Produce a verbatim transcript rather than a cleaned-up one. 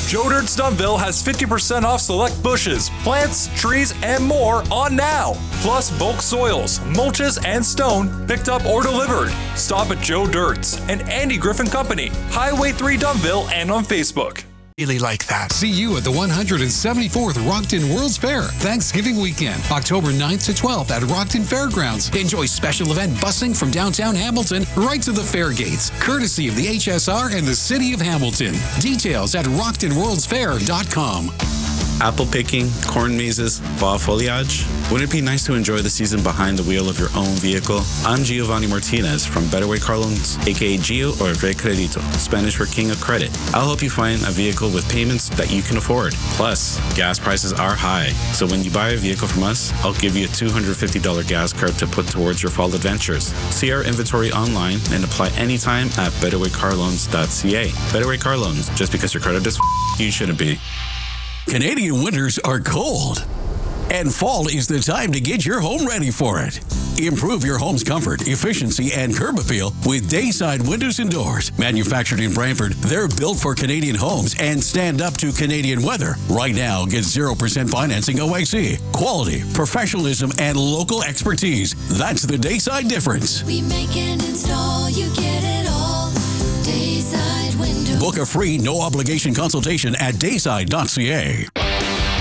Joe Dirt's Dunnville has fifty percent off select bushes, plants, trees, and more on now. Plus bulk soils, mulches, and stone picked up or delivered. Stop at Joe Dirt's and Andy Griffin Company, Highway three Dunnville, and on Facebook. Really like that. See you at the one hundred seventy-fourth Rockton World's Fair, Thanksgiving weekend, October ninth to twelfth at Rockton Fairgrounds. Enjoy special event busing from downtown Hamilton right to the fair gates, courtesy of the H S R and the City of Hamilton. Details at rockton worlds fair dot com. Apple picking, corn mazes, fall foliage. Wouldn't it be nice to enjoy the season behind the wheel of your own vehicle? I'm Giovanni Martinez from Better Way Car Loans, aka Gio or Recredito, Spanish for King of Credit. I'll help you find a vehicle with payments that you can afford. Plus, gas prices are high, so when you buy a vehicle from us, I'll give you a two hundred fifty dollars gas card to put towards your fall adventures. See our inventory online and apply anytime at better way car loans dot c a. Better Way Car Loans, just because your credit is f- you shouldn't be. Canadian winters are cold, and fall is the time to get your home ready for it. Improve your home's comfort, efficiency, and curb appeal with Dayside Windows and Doors. Manufactured in Brantford, they're built for Canadian homes and stand up to Canadian weather. Right now, get zero percent financing O I C. Quality, professionalism, and local expertise. That's the Dayside difference. We make and install, you get it all. Dayside Windows. Book a free, no-obligation consultation at dayside dot c a.